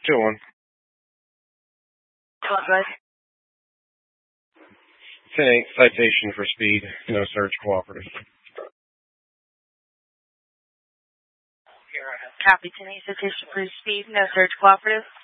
2-1. Good. 10-8, citation for speed. No search, cooperative. Copy, 10-8, citation for speed. No search, cooperative.